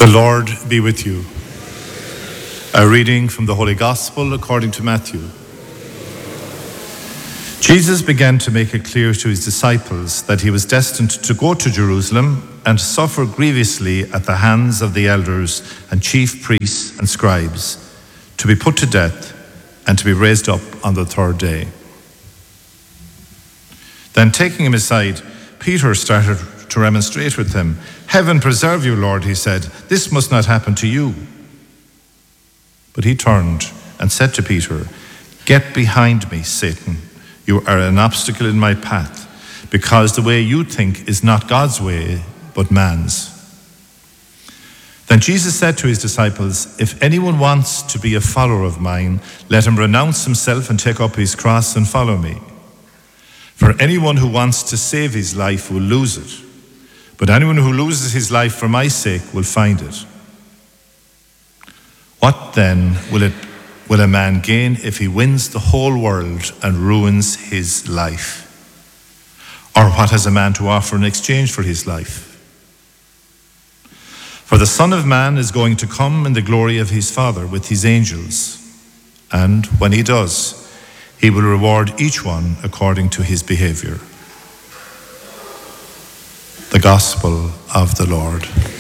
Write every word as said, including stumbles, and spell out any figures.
The Lord be with you. A reading from the Holy Gospel according to Matthew. Jesus began to make it clear to his disciples that he was destined to go to Jerusalem and suffer grievously at the hands of the elders and chief priests and scribes, to be put to death and to be raised up on the third day. Then taking him aside, Peter started to remonstrate with him. "Heaven preserve you, Lord," he said. "This must not happen to you." But he turned and said to Peter, "Get behind me, Satan. You are an obstacle in my path, because the way you think is not God's way, but man's." Then Jesus said to his disciples, "If anyone wants to be a follower of mine, let him renounce himself and take up his cross and follow me. For anyone who wants to save his life will lose it, but anyone who loses his life for my sake will find it. What then will it will a man gain if he wins the whole world and ruins his life? Or what has a man to offer in exchange for his life? For the Son of Man is going to come in the glory of his Father with his angels, and when he does, he will reward each one according to his behavior." The Gospel of the Lord.